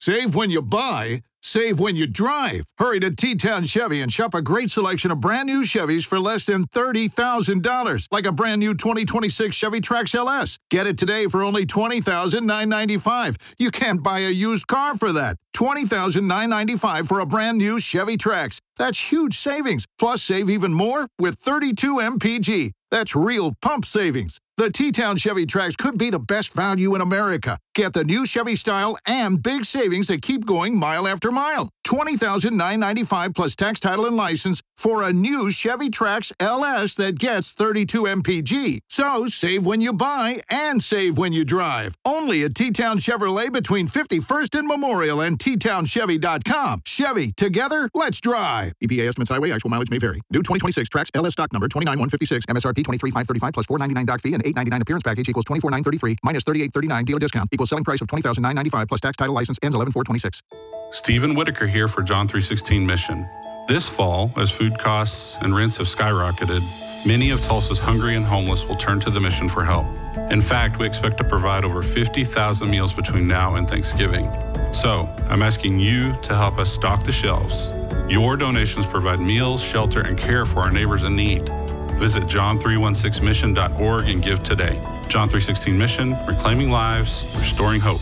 Save when you buy, save when you drive. Hurry to T-Town Chevy and shop a great selection of brand new Chevys for less than $30,000, like a brand new 2026 Chevy Trax LS. Get it today for only $20,995. You can't buy a used car for that. $20,995 for a brand new Chevy Trax. That's huge savings. Plus, save even more with 32 MPG. That's real pump savings. The T-Town Chevy Trax could be the best value in America. Get the new Chevy style and big savings that keep going mile after mile. $20,995 plus tax, title, and license for a new Chevy Trax LS that gets 32 MPG. So save when you buy and save when you drive. Only at T-Town Chevrolet between 51st and Memorial and TTownChevy.com. Chevy, together, let's drive. EPA estimates highway, actual mileage may vary. New 2026 Trax LS stock number 29156, MSRP 23,535 plus $499 doc fee and $899 appearance package equals $24,933 minus $38,39 dealer discount equals selling price of $20,995 plus tax, title, license ends 11/4/26. Stephen Whitaker here for John 3:16 Mission. This fall, as food costs and rents have skyrocketed, many of Tulsa's hungry and homeless will turn to the mission for help. In fact, we expect to provide over 50,000 meals between now and Thanksgiving. So, I'm asking you to help us stock the shelves. Your donations provide meals, shelter, and care for our neighbors in need. Visit john316mission.org and give today. John 3:16 Mission, reclaiming lives, restoring hope.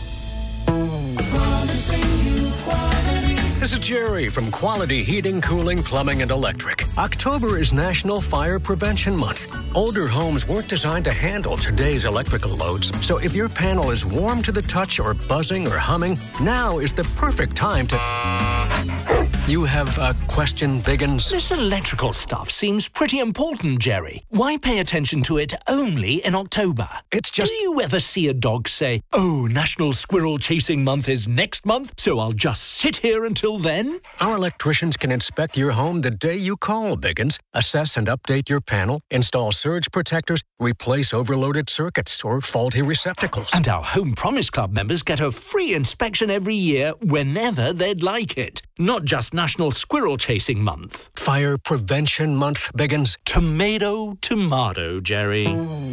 This is Jerry from Quality Heating, Cooling, Plumbing, and Electric. October is National Fire Prevention Month. Older homes weren't designed to handle today's electrical loads, so if your panel is warm to the touch or buzzing or humming, now is the perfect time to... You have a question, Biggins? This electrical stuff seems pretty important, Jerry. Why pay attention to it only in October? It's just... Do you ever see a dog say, "Oh, National Squirrel Chasing Month is next month, so I'll just sit here until then"? Our electricians can inspect your home the day you call, Biggins, assess and update your panel, install surge protectors, replace overloaded circuits or faulty receptacles. And our Home Promise Club members get a free inspection every year whenever they'd like it. Not just National Squirrel Chasing Month. Fire Prevention Month, Biggins. Tomato, Jerry.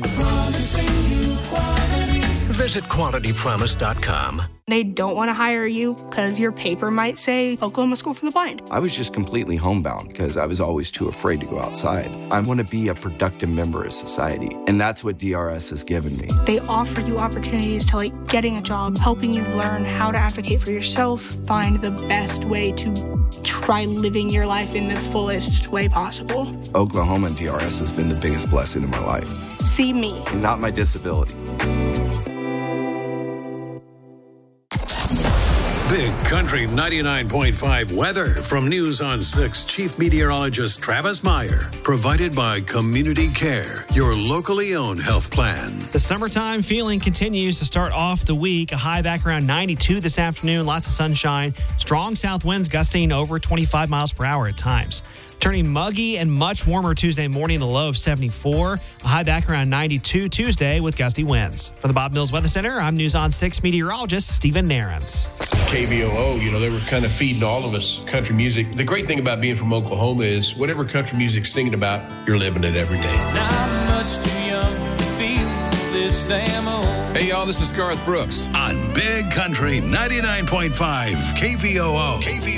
Visit QualityPromise.com. They don't want to hire you because your paper might say Oklahoma School for the Blind. I was just completely homebound because I was always too afraid to go outside. I want to be a productive member of society, and that's what DRS has given me. They offer you opportunities to getting a job, helping you learn how to advocate for yourself, find the best way to try living your life in the fullest way possible. Oklahoma and DRS has been the biggest blessing in my life. See me. And not my disability. Big Country 99.5 weather from News on 6 Chief Meteorologist Travis Meyer. Provided by Community Care, your locally owned health plan. The summertime feeling continues to start off the week. A high back around 92 this afternoon. Lots of sunshine. Strong south winds gusting over 25 miles per hour at times. Turning muggy and much warmer Tuesday morning, a low of 74. A high back around 92 Tuesday with gusty winds. From the Bob Mills Weather Center, I'm News on 6 meteorologist Stephen Narens. KVOO, they were kind of feeding all of us country music. The great thing about being from Oklahoma is whatever country music's singing about, you're living it every day. Not much too young to feel this damn old. Hey, y'all, this is Garth Brooks. On Big Country 99.5 KVOO.